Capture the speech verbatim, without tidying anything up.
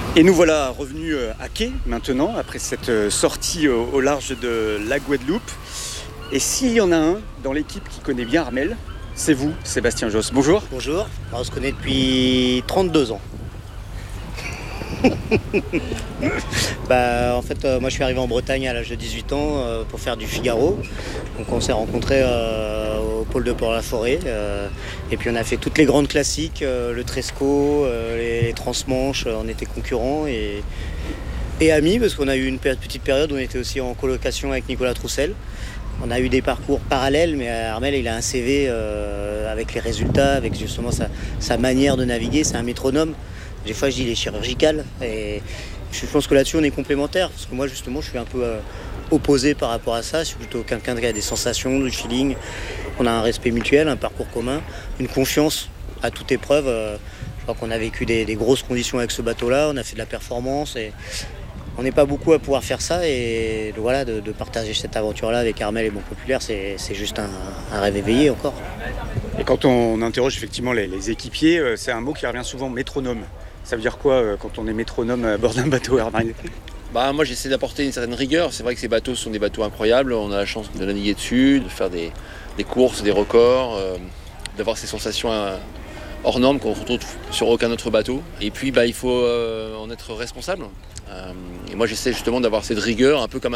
Et nous voilà revenus à quai maintenant, après cette sortie au, au large de la Guadeloupe. Et s'il y en a un dans l'équipe qui connaît bien Armel, c'est vous, Sébastien Josse. Bonjour. Bonjour, on se connaît depuis trente-deux ans. bah, en fait, euh, moi je suis arrivé en Bretagne à l'âge de dix-huit ans euh, pour faire du Figaro. Donc on s'est rencontrés euh, au pôle de Port-la-Forêt. Euh, et puis on a fait toutes les grandes classiques, euh, le Tresco, euh, les, les Transmanches, euh, on était concurrents et, et amis parce qu'on a eu une petite période où on était aussi en colocation avec Nicolas Troussel. On a eu des parcours parallèles, mais Armel il a un C V euh, avec les résultats, avec justement sa, sa manière de naviguer, c'est un métronome. Des fois je dis il est chirurgical et je pense que là-dessus on est complémentaires parce que moi justement je suis un peu euh, opposé par rapport à ça. Je suis plutôt quelqu'un qui a des sensations, du feeling. On a un respect mutuel, un parcours commun, une confiance à toute épreuve. Euh, je crois qu'on a vécu des, des grosses conditions avec ce bateau-là, on a fait de la performance et on n'est pas beaucoup à pouvoir faire ça et voilà, de, de partager cette aventure-là avec Armel et Banque Populaire, c'est, c'est juste un, un rêve éveillé encore. Et quand on interroge effectivement les, les équipiers, euh, c'est un mot qui revient souvent, métronome. Ça veut dire quoi euh, quand on est métronome à bord d'un bateau, Armel ? Bah, moi j'essaie d'apporter une certaine rigueur. C'est vrai que ces bateaux sont des bateaux incroyables. On a la chance de naviguer dessus, de faire des, des courses, des records, euh, d'avoir ces sensations euh, hors normes qu'on ne retrouve sur aucun autre bateau. Et puis bah, il faut euh, en être responsable. Euh, et moi j'essaie justement d'avoir cette rigueur, un peu comme un